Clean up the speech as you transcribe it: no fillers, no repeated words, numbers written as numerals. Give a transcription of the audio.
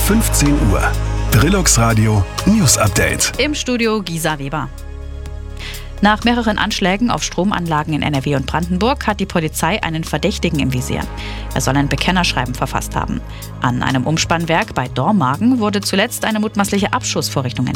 15 Uhr. Brillux Radio News Update. Im Studio Gisa Weber. Nach mehreren Anschlägen auf Stromanlagen in NRW und Brandenburg hat die Polizei einen Verdächtigen im Visier. Er soll ein Bekennerschreiben verfasst haben. An einem Umspannwerk bei Dormagen wurde zuletzt eine mutmaßliche Abschussvorrichtung entdeckt.